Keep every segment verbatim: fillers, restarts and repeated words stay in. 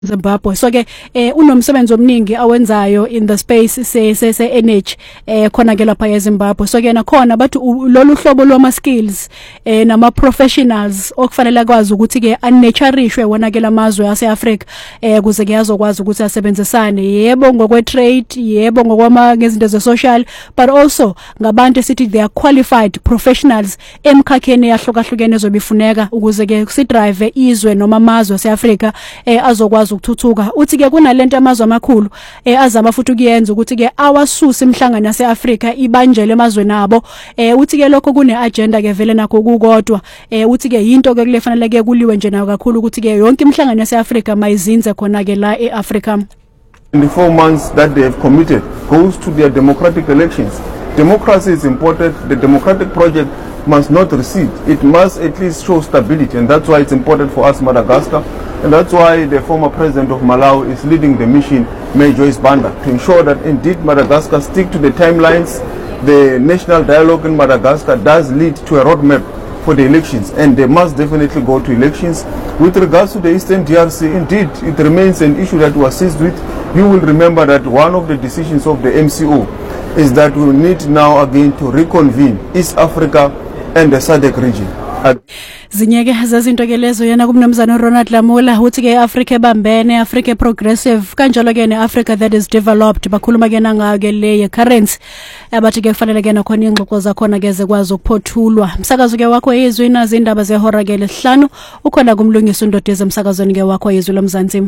Zimbabwe. So ke eh unomsebenzi omningi awenzayo in the space se se, se energy eh khona ke lapha eZimbabwe. So ke nakhona bathi lolu hlobo lwama skills eh nama professionals okufanele kwazi ukuthi ke unnatureishwe wona ke lamazwe aseAfrica eh kuze ke yazokwazi ukuthi asebenzisane yebo ngokwe trade, yebo ngokwama ngezinto ze social, but also ngabantu esithi they are qualified professionals emkhakheni yahlukahlukene ezobifuneka ukuze ke si drive izwe noma amazwe aseAfrica eh azokwazi ukuthuthuka. Uthi ke kunalento amazwe amakhulu eh azama futhi ukuyenza ukuthi ke awasusa imhlangano yaseAfrica ibanjele emazwe nabo. Eh uthi ke lokho kune agenda ke vele nakho kukodwa. Eh uthi ke into ke kulefanele ke kuliwe nje nayo kakhulu ukuthi ke yonke imhlangano yaseAfrica mayizinze khona ke la eAfrica. In the four months that they have committed goes to their democratic elections. Democracy is important. The democratic project must not recede. It must at least show stability, and that's why it's important for us, Madagascar. And that's why the former president of Malawi is leading the mission, Mayor Joyce Banda, to ensure that indeed Madagascar stick to the timelines. The national dialogue in Madagascar does lead to a roadmap for the elections, and they must definitely go to elections. With regards to the Eastern D R C, indeed, it remains an issue that was seized with. You will remember that one of the decisions of the M C O is that we need now again to reconvene East Africa and the S A D C region. Zinyeke zazinto ke lezo yana kumnumzana Ronald Lamula uthi ke Africa ebambene, Africa progressive kanjalo ke neAfrica that is developed. Bakhuluma ke nangayo ke le currency abathi ke kufanele ke nakhona ingxoxo zakhona ke zekwazi ukuphothulwa. Umsakazo ke wakho yezwi nazo indaba zehora ke lesihlanu ukhona kumlungisa undodeze umsakazweni ke wakho yezwi loMzansi.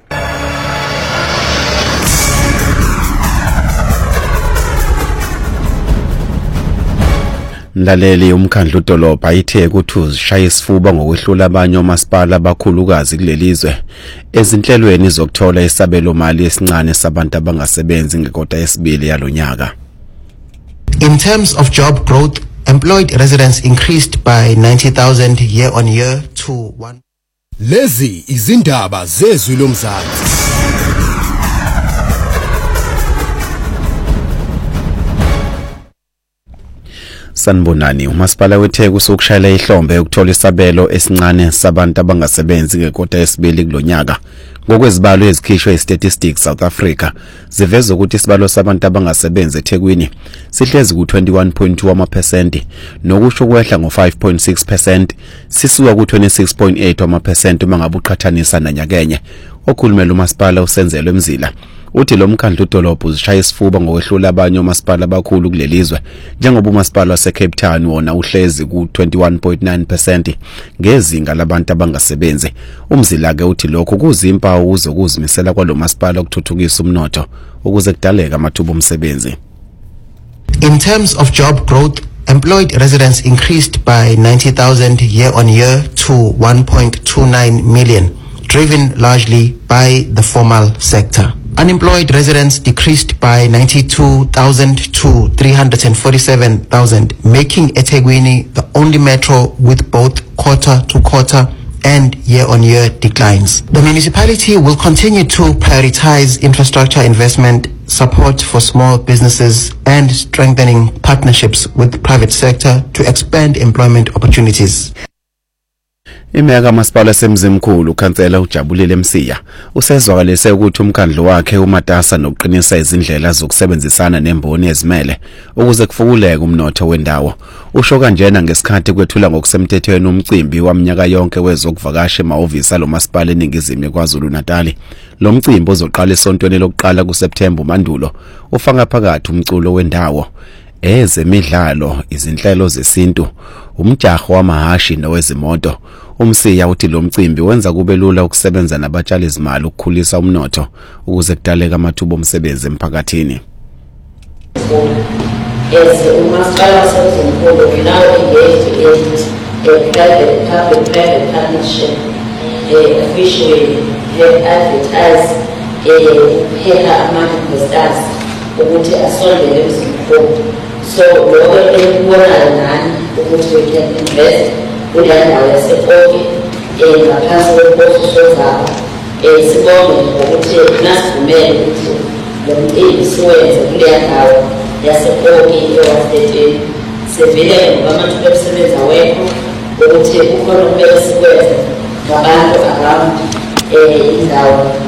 Mlaleli umkhandlu dolobha ithe ukuthi uzishaya isifuba ngokwehlula abanye omasipala abakhulukazi kulelizwe ezinhlelweni zokuthola isabelo mali esincane sabantu abangasebenzi ngekota yesibili yalonyaka. In terms of job growth, employed residents increased by ninety thousand year on year to one. Lezi izindaba zezwi loMzansi. Sanibonani, umasipala weTheku usokushayela ihlombe ukuthola isabelo esincane sabantu abangasebenzi ngekota yesibili kulonyaka. Ngokwezibalo ezikhishwe iStatistics South Africa ziveza ukuthi isibalo sabantu abangasebenzi eThekwini sihlezi ku twenty-one point two percent nokusho kwehla ngo five point six percent sisuka ku twenty-six point eight percent uma ngabe uqhathanisa nanyakenye. Okhulumela umasipala uSenzelwe Mzila uthi lo mkhandlu dolobha uzishaya isifuba ngokwehlula abanye omasipala abakhulu kulelizwe njengoba umasipala waseCape Town wona uhlezi ku twenty-one point nine percent ngezinga labantu abangasebenzi. Umzila ke uthi lokho kuzimpawu uzokuzimisela kwalo masipala ukuthuthukisa umnotho ukuze kudaleke amathuba omsebenzi. In terms of job growth, employed residents increased by ninety thousand year on year to one point two nine million, driven largely by the formal sector. Unemployed residents decreased by ninety-two thousand to three hundred forty-seven thousand, making eThekwini the only metro with both quarter-to-quarter and year-on-year declines. The municipality will continue to prioritize infrastructure investment, support for small businesses, and strengthening partnerships with the private sector to expand employment opportunities. Imeka masipala semzimkhulu ukhansela uJabulile Msiya usezwakalise ukuthi umkhandlu wakhe umatasa nokuqinisa izindlela zokusebenzisana nemboni ezimele ukuze kufukuleke umnotho wendawo. Usho kanjena ngesikhathi kwethula ngokusemthethweni umcimbi waminyaka yonke wezokuvakasha emahhovisi alo masipala eningizimu yeKwaZulu Natal. Lo mcimbi uzoqala esontweni lokuqala kuSeptember mandulo ufaka phakathi umculo wendawo, ezemidlalo, izinhlelo zesintu, umjaho wamahashi nowezimoto. Umsiya uthi lo mcimbi wenza kube lula ukusebenza nabatshali izimali ukukhulisa umnotho ukuze kudaleke amathuba omsebenzi emphakathini. As umasipala wasemzimkhulu we now engaged in a private public private partnership uh, officially have advertised ukuheha ama-investors ukuthi asondele emzimkhulu. So lokho ekubonayo nani ukuthi we can invest kuleyo ndawo yasePoki ngaphansi kwemposiso zabo. Sibonge ngokuthi nasivumele ukuthi lo mcimbi siwenze kuleyo ndawo yasePoki eWastetini. Sivile ngoba amathuba omsebenzi awekho ukuthi ukhona ukumele sikwenze ngabantu around uh, indawo